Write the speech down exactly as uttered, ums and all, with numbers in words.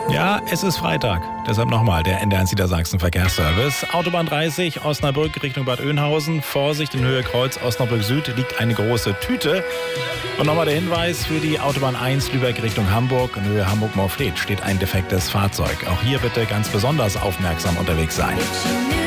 Ja, es ist Freitag. Deshalb nochmal der N D R eins Niedersachsen Verkehrsservice. Autobahn dreißig, Osnabrück Richtung Bad Oeynhausen. Vorsicht, in Höhe Kreuz Osnabrück Süd liegt eine große Tüte. Und nochmal der Hinweis für die Autobahn eins Lübeck Richtung Hamburg. In Höhe Hamburg-Morfleet steht ein defektes Fahrzeug. Auch hier bitte ganz besonders aufmerksam unterwegs sein.